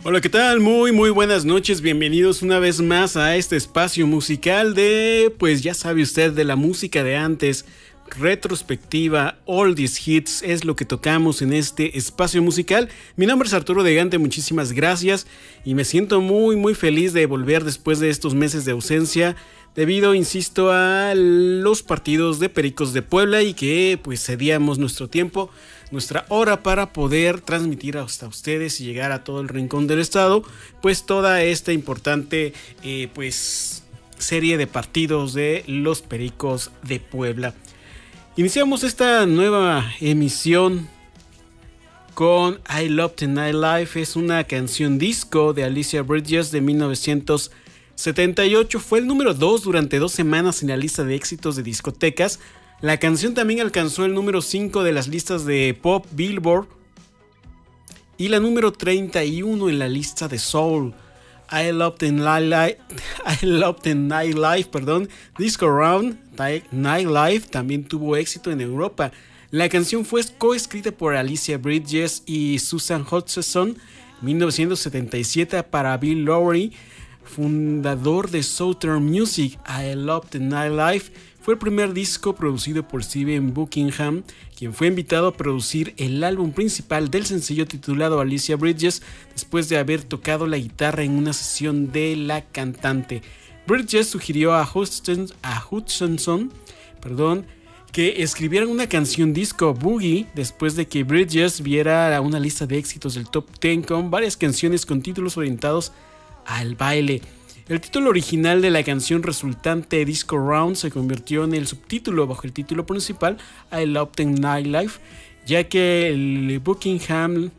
Hola, ¿qué tal? Muy buenas noches, bienvenidos una vez más a este espacio musical de, pues ya sabe usted, de la música de antes, retrospectiva, oldies hits, es lo que tocamos en este espacio musical. Mi nombre es Arturo de Gante, muchísimas gracias y me siento muy feliz de volver después de estos meses de ausencia, debido, insisto, a los partidos de Pericos de Puebla y que pues cedíamos nuestro tiempo, nuestra hora para poder transmitir hasta ustedes y llegar a todo el rincón del estado, pues toda esta importante pues serie de partidos de los Pericos de Puebla. Iniciamos esta nueva emisión con I Love the Nightlife. Es una canción disco de Alicia Bridges de 1978. Fue el número 2 durante 2 semanas en la lista de éxitos de discotecas. La canción también alcanzó el número 5 de las listas de pop Billboard y la número 31 en la lista de soul. I Love the Nightlife, Disco Round Nightlife también tuvo éxito en Europa. La canción fue coescrita por Alicia Bridges y Susan Hutchinson en 1977 para Bill Lowry, fundador de Southern Music. I Love the Nightlife fue el primer disco producido por Steven Buckingham, quien fue invitado a producir el álbum principal del sencillo titulado Alicia Bridges, después de haber tocado la guitarra en una sesión de la cantante. Bridges sugirió a Hutchinson, que escribieran una canción disco boogie después de que Bridges viera una lista de éxitos del top 10 con varias canciones con títulos orientados al baile. El título original de la canción resultante, Disco Round, se convirtió en el subtítulo bajo el título principal, I Love the Nightlife, ya que Buckingham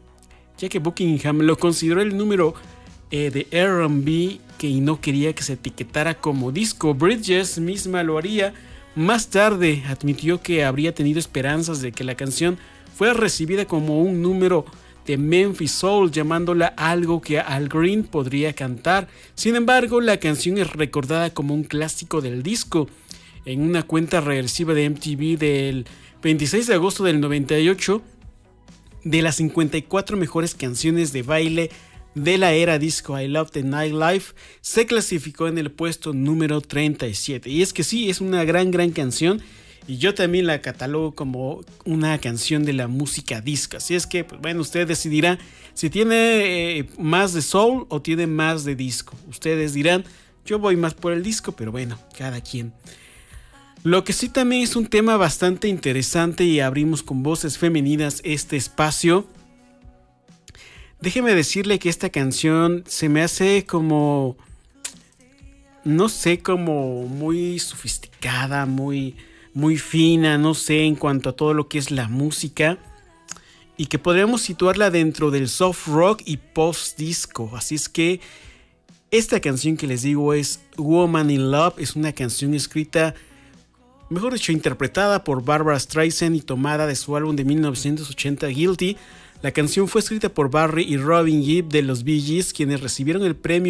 lo consideró el número de R&B que no quería que se etiquetara como disco. Bridges misma lo haría. Más tarde admitió que habría tenido esperanzas de que la canción fuera recibida como un número de Memphis Soul, llamándola algo que Al Green podría cantar. Sin embargo, la canción es recordada como un clásico del disco. En una cuenta regresiva de MTV del 26 de agosto del 98, de las 54 mejores canciones de baile de la era disco, I Love the Nightlife se clasificó en el puesto número 37. Y es que sí, es una gran canción. Y yo también la catalogo como una canción de la música disco. Así es que, pues bueno, usted decidirá si tiene más de soul o tiene más de disco. Ustedes dirán, yo voy más por el disco, pero bueno, cada quien. Lo que sí también es un tema bastante interesante y abrimos con voces femeninas este espacio. Déjeme decirle que esta canción se me hace como, no sé, como muy sofisticada, muy fina, no sé, en cuanto a todo lo que es la música, y que podríamos situarla dentro del soft rock y post disco. Así es que esta canción que les digo es Woman in Love. Es una canción escrita, mejor dicho, interpretada por Barbra Streisand y tomada de su álbum de 1980 Guilty. La canción fue escrita por Barry y Robin Gibb de los Bee Gees, quienes recibieron el premio